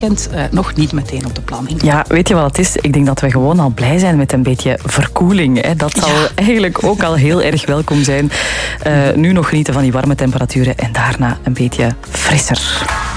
nog niet meteen op de planning. Ja, weet je wat het is? Ik denk dat we gewoon al blij zijn met een beetje verkoeling. Hè? Dat zal eigenlijk ook al heel erg welkom zijn. Nu nog genieten van die warme temperaturen en daarna een beetje frisser.